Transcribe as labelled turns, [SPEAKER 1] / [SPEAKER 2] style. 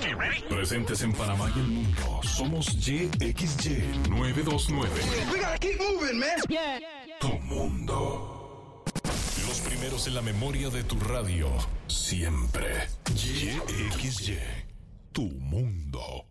[SPEAKER 1] Presentes en Panamá y el mundo. Somos YXY 929.
[SPEAKER 2] We gotta keep moving, man.
[SPEAKER 1] Tu mundo. Los primeros en la memoria de tu radio. Siempre. YXY. Tu mundo.